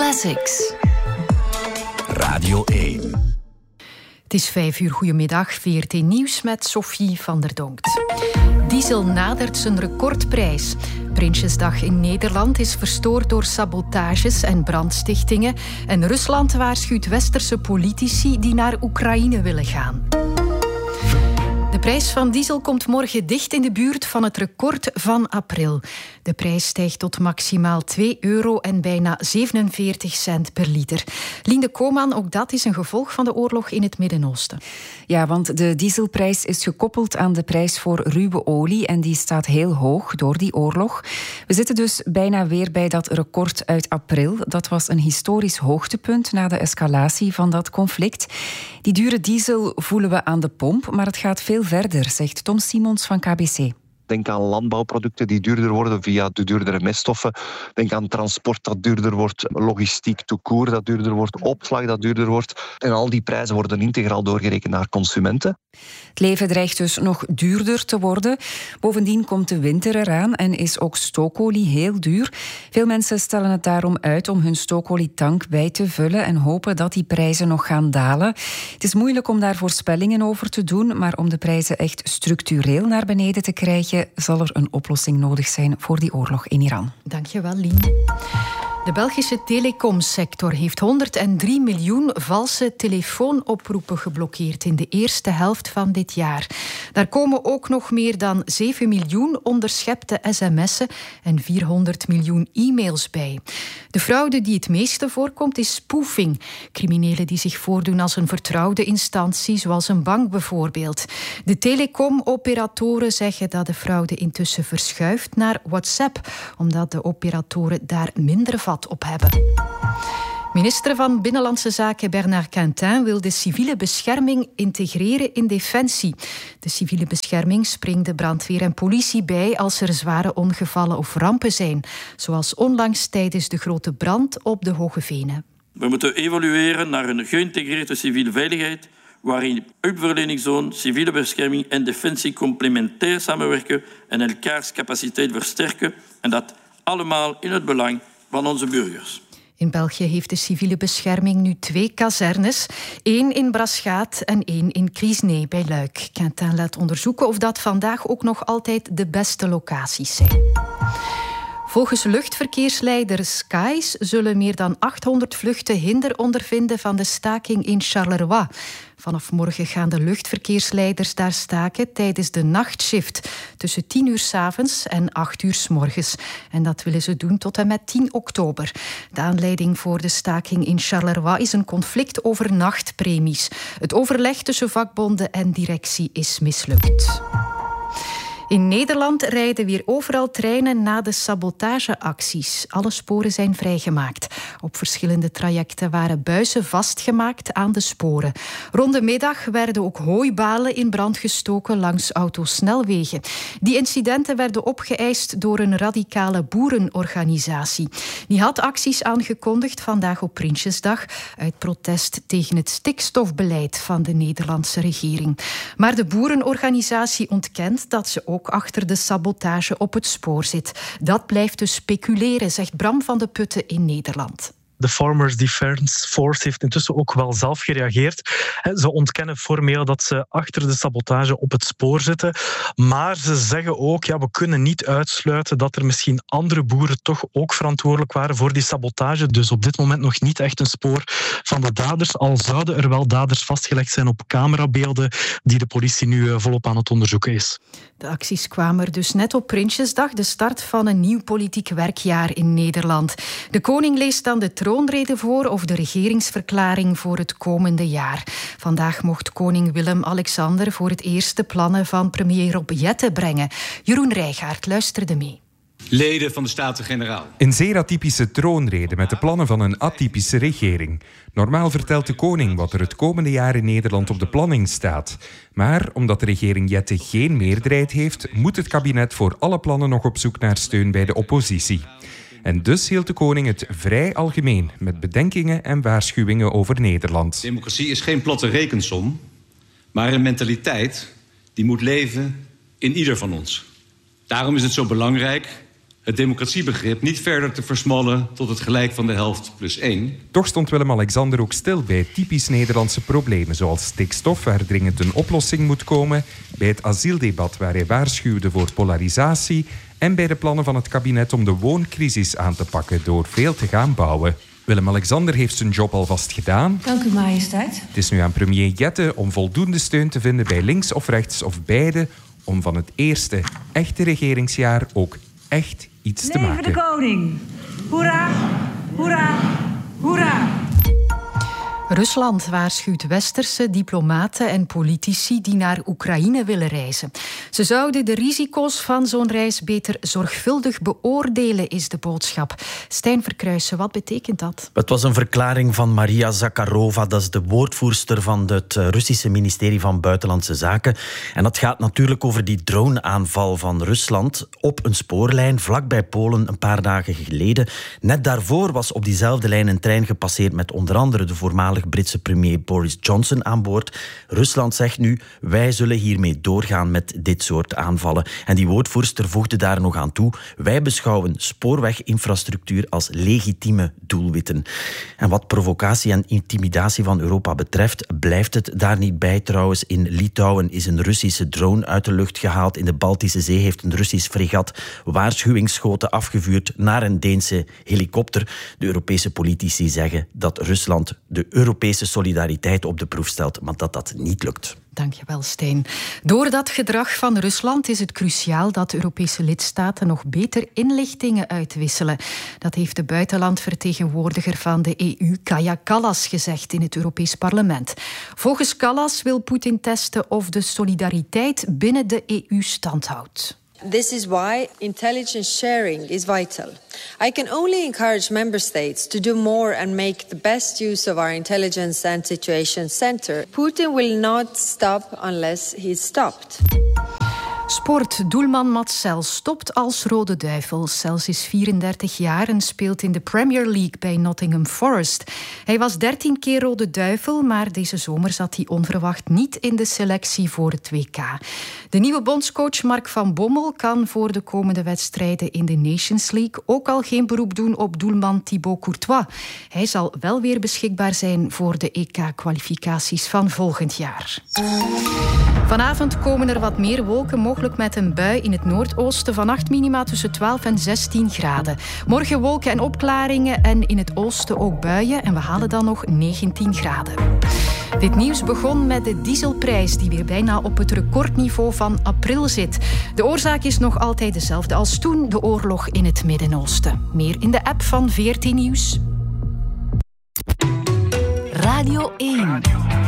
Classics. Radio 1. Het is 5:00, goedemiddag, VRT Nieuws met Sophie van der Donkt. Diesel nadert zijn recordprijs. Prinsjesdag in Nederland is verstoord door sabotages en brandstichtingen. En Rusland waarschuwt westerse politici die naar Oekraïne willen gaan. De prijs van diesel komt morgen dicht in de buurt van het record van april. De prijs stijgt tot maximaal €2 en bijna 47 cent per liter. Linde Koman, ook dat is een gevolg van de oorlog in het Midden-Oosten. Ja, want de dieselprijs is gekoppeld aan de prijs voor ruwe olie en die staat heel hoog door die oorlog. We zitten dus bijna weer bij dat record uit april. Dat was een historisch hoogtepunt na de escalatie van dat conflict. Die dure diesel voelen we aan de pomp, maar het gaat veel verder, zegt Tom Simons van KBC. Denk aan landbouwproducten die duurder worden via de duurdere meststoffen. Denk aan transport dat duurder wordt, logistiek tout court dat duurder wordt, opslag dat duurder wordt. En al die prijzen worden integraal doorgerekend naar consumenten. Het leven dreigt dus nog duurder te worden. Bovendien komt de winter eraan en is ook stookolie heel duur. Veel mensen stellen het daarom uit om hun stookolietank bij te vullen en hopen dat die prijzen nog gaan dalen. Het is moeilijk om daar voorspellingen over te doen, maar om de prijzen echt structureel naar beneden te krijgen, zal er een oplossing nodig zijn voor die oorlog in Iran. Dankjewel, Lien. De Belgische telecomsector heeft 103 miljoen valse telefoonoproepen geblokkeerd in de eerste helft van dit jaar. Daar komen ook nog meer dan 7 miljoen onderschepte sms'en en 400 miljoen e-mails bij. De fraude die het meeste voorkomt is spoofing. Criminelen die zich voordoen als een vertrouwde instantie, zoals een bank bijvoorbeeld. De telecomoperatoren zeggen dat de fraude intussen verschuift naar WhatsApp, omdat de operatoren daar minder vat op hebben. Minister van Binnenlandse Zaken Bernard Quintin wil de civiele bescherming integreren in Defensie. De civiele bescherming springt de brandweer en politie bij als er zware ongevallen of rampen zijn, zoals onlangs tijdens de grote brand op de Hoge Venen. We moeten evolueren naar een geïntegreerde civiele veiligheid, waarin hulpverleningszone, civiele bescherming en defensie complementair samenwerken en elkaars capaciteit versterken, en dat allemaal in het belang van onze burgers. In België heeft de civiele bescherming nu 2 kazernes. 1 in Braschaat en 1 in Criesnee bij Luik. Quintin laat onderzoeken of dat vandaag ook nog altijd de beste locaties zijn. Volgens luchtverkeersleider Skies zullen meer dan 800 vluchten hinder ondervinden van de staking in Charleroi. Vanaf morgen gaan de luchtverkeersleiders daar staken tijdens de nachtshift tussen 10 uur 's avonds en 8 uur 's morgens. En dat willen ze doen tot en met 10 oktober. De aanleiding voor de staking in Charleroi is een conflict over nachtpremies. Het overleg tussen vakbonden en directie is mislukt. In Nederland rijden weer overal treinen na de sabotageacties. Alle sporen zijn vrijgemaakt. Op verschillende trajecten waren buizen vastgemaakt aan de sporen. Rond de middag werden ook hooibalen in brand gestoken langs autosnelwegen. Die incidenten werden opgeëist door een radicale boerenorganisatie. Die had acties aangekondigd vandaag op Prinsjesdag uit protest tegen het stikstofbeleid van de Nederlandse regering. Maar de boerenorganisatie ontkent dat ze ook achter de sabotage op het spoor zit. Dat blijft dus speculeren, zegt Bram van de Putten in Nederland. De Farmers Defence Force heeft intussen ook wel zelf gereageerd. Ze ontkennen formeel dat ze achter de sabotage op het spoor zitten. Maar ze zeggen ook, we kunnen niet uitsluiten dat er misschien andere boeren toch ook verantwoordelijk waren voor die sabotage. Dus op dit moment nog niet echt een spoor van de daders. Al zouden er wel daders vastgelegd zijn op camerabeelden die de politie nu volop aan het onderzoeken is. De acties kwamen er dus net op Prinsjesdag, de start van een nieuw politiek werkjaar in Nederland. De koning leest dan de troonrede voor of de regeringsverklaring voor het komende jaar. Vandaag mocht koning Willem-Alexander voor het eerst de plannen van premier Rob Jetten brengen. Jeroen Rijgaard luisterde mee. Leden van de Staten-Generaal. Een zeer atypische troonrede met de plannen van een atypische regering. Normaal vertelt de koning wat er het komende jaar in Nederland op de planning staat. Maar omdat de regering Jetten geen meerderheid heeft, moet het kabinet voor alle plannen nog op zoek naar steun bij de oppositie. En dus hield de koning het vrij algemeen, met bedenkingen en waarschuwingen over Nederland. Democratie is geen platte rekensom, maar een mentaliteit die moet leven in ieder van ons. Daarom is het zo belangrijk het democratiebegrip niet verder te versmallen tot het gelijk van de helft plus 1. Toch stond Willem-Alexander ook stil bij typisch Nederlandse problemen, zoals stikstof, waar dringend een oplossing moet komen, bij het asieldebat, waar hij waarschuwde voor polarisatie, en bij de plannen van het kabinet om de wooncrisis aan te pakken door veel te gaan bouwen. Willem-Alexander heeft zijn job alvast gedaan. Dank u, majesteit. Het is nu aan premier Jette om voldoende steun te vinden bij links of rechts of beide, om van het eerste echte regeringsjaar ook echt iets te maken. Leven de koning! Hoera, hoera, hoera! Rusland waarschuwt westerse diplomaten en politici die naar Oekraïne willen reizen. Ze zouden de risico's van zo'n reis beter zorgvuldig beoordelen, is de boodschap. Stijn Verkruijsen, wat betekent dat? Het was een verklaring van Maria Zakharova, dat is de woordvoerster van het Russische ministerie van Buitenlandse Zaken. En dat gaat natuurlijk over die droneaanval van Rusland op een spoorlijn vlakbij Polen een paar dagen geleden. Net daarvoor was op diezelfde lijn een trein gepasseerd met onder andere de voormalige Britse premier Boris Johnson aan boord. Rusland zegt nu, wij zullen hiermee doorgaan met dit soort aanvallen. En die woordvoerster voegde daar nog aan toe, wij beschouwen spoorweginfrastructuur als legitieme doelwitten. En wat provocatie en intimidatie van Europa betreft, blijft het daar niet bij trouwens. In Litouwen is een Russische drone uit de lucht gehaald. In de Baltische Zee heeft een Russisch fregat waarschuwingsschoten afgevuurd naar een Deense helikopter. De Europese politici zeggen dat Rusland de Europese solidariteit op de proef stelt, maar dat niet lukt. Dankjewel, Stijn. Door dat gedrag van Rusland is het cruciaal dat Europese lidstaten nog beter inlichtingen uitwisselen. Dat heeft de buitenlandvertegenwoordiger van de EU, Kaja Kallas, gezegd in het Europees Parlement. Volgens Kallas wil Poetin testen of de solidariteit binnen de EU stand houdt. This is why intelligence sharing is vital. I can only encourage member states to do more and make the best use of our intelligence and situation center. Putin will not stop unless he's stopped. Sport. Doelman Mats Sels stopt als Rode Duivel. Sels is 34 jaar en speelt in de Premier League bij Nottingham Forest. Hij was 13 keer Rode Duivel, maar deze zomer zat hij onverwacht niet in de selectie voor het WK. De nieuwe bondscoach Mark van Bommel kan voor de komende wedstrijden in de Nations League ook al geen beroep doen op doelman Thibaut Courtois. Hij zal wel weer beschikbaar zijn voor de EK-kwalificaties van volgend jaar. Vanavond komen er wat meer wolken, mogelijk met een bui in het noordoosten. Vannacht minima tussen 12 en 16 graden. Morgen wolken en opklaringen en in het oosten ook buien. En we halen dan nog 19 graden. Dit nieuws begon met de dieselprijs die weer bijna op het recordniveau van april zit. De oorzaak is nog altijd dezelfde als toen, de oorlog in het Midden-Oosten. Meer in de app van VRT Nieuws. Radio 1.